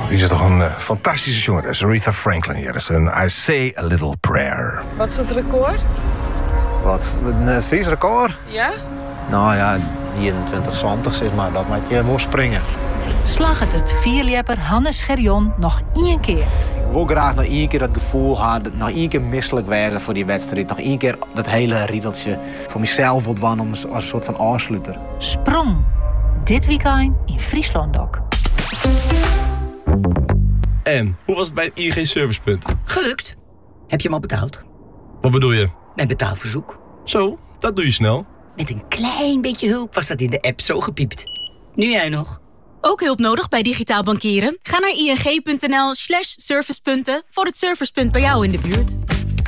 Die is toch een fantastische zangeres, Aretha Franklin. Ja, dat is een I Say a Little Prayer. Wat is het record? Wat? Een Fries record? Ja? Nou ja, 21 zeg maar. Dat maakt je mooi springen. Slag het vierlepper Hannes Gerjon nog 1 keer. Ik wil graag nog 1 keer dat gevoel hebben, nog 1 keer misselijk werden voor die wedstrijd. Nog 1 keer dat hele riedeltje voor mezelf wat wan als een soort van afsluiter. Sprong. Dit weekend in Friesland ook. En, hoe was het bij ING Servicepunt? Gelukt. Heb je hem al betaald? Wat bedoel je? Mijn betaalverzoek. Zo, dat doe je snel. Met een klein beetje hulp was dat in de app zo gepiept. Nu jij nog. Ook hulp nodig bij digitaal bankieren? Ga naar ing.nl/servicepunten voor het servicepunt bij jou in de buurt.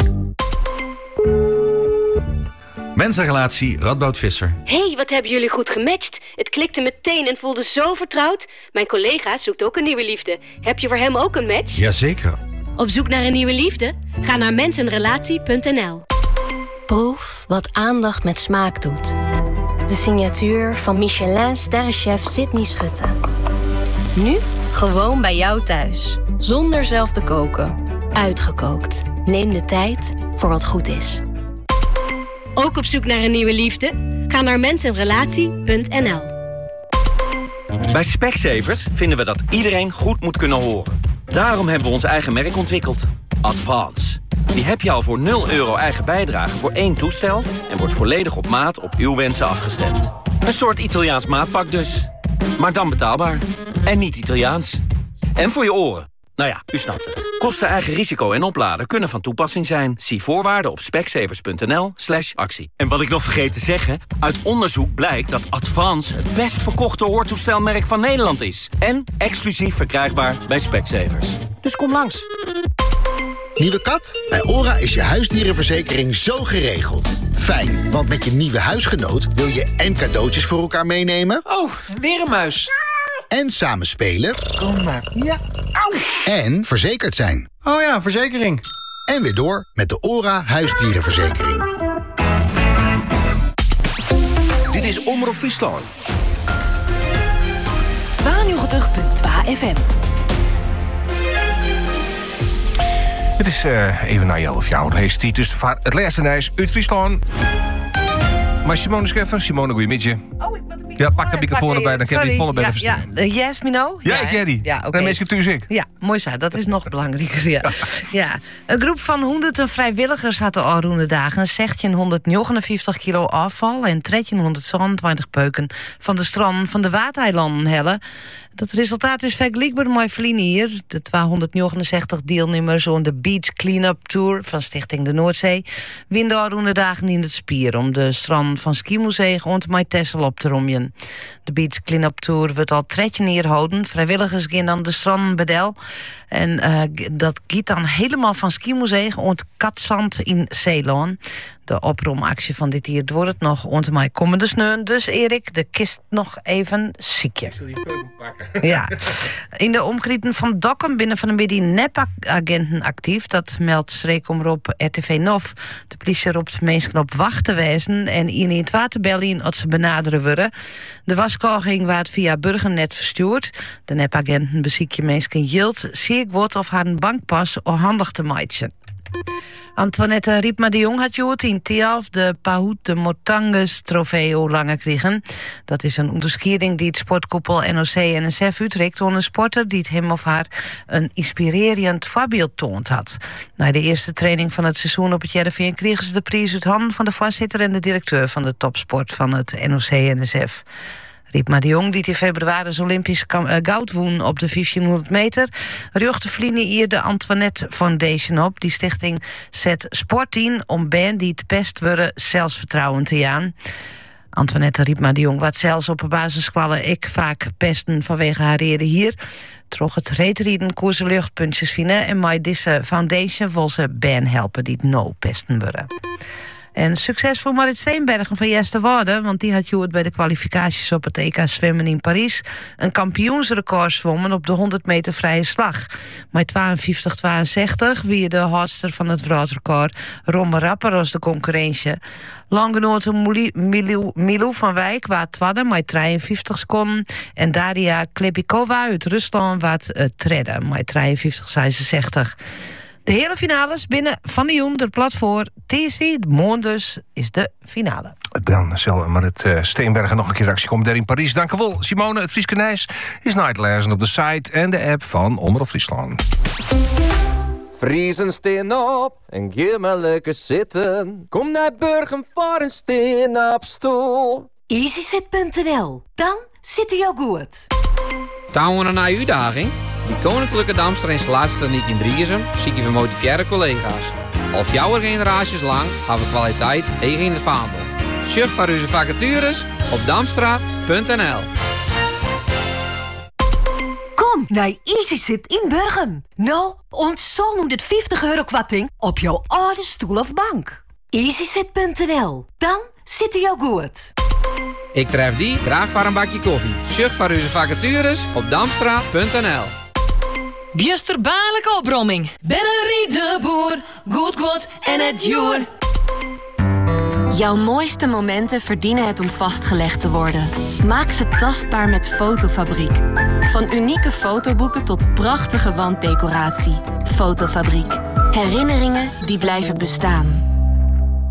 Mensenrelatie Radboud Visser. Hey, wat hebben jullie goed gematcht. Het klikte meteen en voelde zo vertrouwd. Mijn collega zoekt ook een nieuwe liefde. Heb je voor hem ook een match? Jazeker. Op zoek naar een nieuwe liefde? Ga naar mensenrelatie.nl. Proef wat aandacht met smaak doet. De signatuur van Michelin-sterrenchef Sydney Schutte. Nu gewoon bij jou thuis. Zonder zelf te koken. Uitgekookt. Neem de tijd voor wat goed is. Ook op zoek naar een nieuwe liefde? Ga naar mensenrelatie.nl. Bij Specsavers vinden we dat iedereen goed moet kunnen horen. Daarom hebben we ons eigen merk ontwikkeld. Advance. Die heb je al voor €0 eigen bijdrage voor 1 toestel... en wordt volledig op maat op uw wensen afgestemd. Een soort Italiaans maatpak dus. Maar dan betaalbaar. En niet Italiaans. En voor je oren. Nou ja, u snapt het. Kosten, eigen risico en opladen kunnen van toepassing zijn. Zie voorwaarden op specsavers.nl/actie. En wat ik nog vergeet te zeggen... uit onderzoek blijkt dat Advance het best verkochte hoortoestelmerk van Nederland is. En exclusief verkrijgbaar bij Specsavers. Dus kom langs. Nieuwe kat? Bij ORA is je huisdierenverzekering zo geregeld. Fijn, want met je nieuwe huisgenoot wil je en cadeautjes voor elkaar meenemen... Oh, weer een muis. En samen spelen... Kom maar. Ja. Au. En verzekerd zijn. Oh ja, verzekering. En weer door met de ORA huisdierenverzekering. Dit is Omroep Friesland. 92.2 FM. Het is even na 11 jaar. Dan heeft hij dus het laatste nieuws uit Friesland. Maar Simone Scheffer. Simone, goeiemiddag. Oh, ik moet ja, pak de microfoon erbij, dan kan je die volle bij de verstaan. Ja, yes, Mino? Ja, ik ken die. Ja, oké. En mensen thuis ik. Ja, mooi zo. Dat is nog belangrijker. Ja. Ja. Een groep van 100 vrijwilligers had de alroende dagen 1659 kilo afval en 1320 peuken van de stranden van de Watereilanden hellen. Dat resultaat is vergelijkbaar met Verlien hier. De 269 deelnemers aan de Beach Cleanup Tour van Stichting de Noordzee winnen de alroende dagen in het Spier om de strand van Skimuseum en met Texel op te rommen. De Beach Cleanup Tour wordt al 13 jaar houden. Vrijwilligers gaan dan de stranden bedel. En dat gaat dan helemaal van Skimuseum en Katzand in Zeeland. De opromactie van dit hier wordt het nog onder mij komende sneun. Dus Erik, de kist nog even ziekje. Ik zal die peuken pakken. Ja. In de omgrieten van Dokkum binnen van een beetje nepagenten actief. Dat meldt streekomroep RTV Nov. De politie roept mensen op wacht te wijzen en in het water bellen als ze benaderen worden. De waskoging werd via Burgernet verstuurd. De nepagenten bezieken mensen Jild. Zie ik wordt of haar een bankpas handig te maaien. Antoinette Riepma de Jong had jood in Tialf de Pahout de Motanges trofeo langer kregen. Dat is een onderscheiding die het sportkoepel NOC-NSF uitreikt aan een sporter die het hem of haar een inspirerend voorbeeld toont had. Na de eerste training van het seizoen op het Jereveen kregen ze de prijs uit handen van de voorzitter en de directeur van de topsport van het NOC-NSF. Riepma de Jong, die in februari het Olympisch goud won op de 1500 meter, rjochte Vliene hier de Antoinette Foundation op. Die stichting zet sport in om band die het best worden zelfvertrouwen te jaan. Antoinette Riepma de Jong, wat zelfs op een basisscholen ik vaak pesten vanwege haar reden hier. Troch het reetrieden koersen luchtpuntjes vinden en met deze foundation wil ze band helpen die het no pesten worden. En succes voor Marit Steenbergen van Jesterwoude, want die had Joert bij de kwalificaties op het EK zwemmen in Parijs een kampioensrecord zwommen op de 100 meter vrije slag. Met 52-62 wie de houdster van het wereldrecord Romme Rapper als de concurrentie. Landgenote Milou van Wijk was tweede met 53 seconden en Daria Klepikova uit Rusland was derde met 53-66. De hele finales binnen van de Joen er plat voor. TSD, morgen dus, is de finale. Dan zal Marit Steenbergen nog een keer actie komen daar in Parijs. Dank u wel, Simone. Het Frieske Nijs is na te lezen op de site en de app van Omroep Friesland. Friesen steen op en geef maar lekker zitten. Kom naar Burgum voor een steen op stoel. EasyZit.nl, dan zit hij jou goed. Touwen een nieuwe uitdaging? Die Koninklijke Damster-installatie in Driessen zie je gemotiveerde collega's. Al 4 generaties lang hebben we kwaliteit tegen in de vaandel. Surf voor onze vacatures op damstra.nl. Kom naar EasyZit in Burgum. Nou, ons zo noemt het €50 kwarting op jouw oude stoel of bank. EasyZit.nl, dan zit hij jou goed. Ik tref die graag voor een bakje koffie. Surf voor onze vacatures op damstra.nl. Biesterbaarlijke opbromming. Bennerie de Boer, goed en het joer. Jouw mooiste momenten verdienen het om vastgelegd te worden. Maak ze tastbaar met Fotofabriek. Van unieke fotoboeken tot prachtige wanddecoratie. Fotofabriek. Herinneringen die blijven bestaan.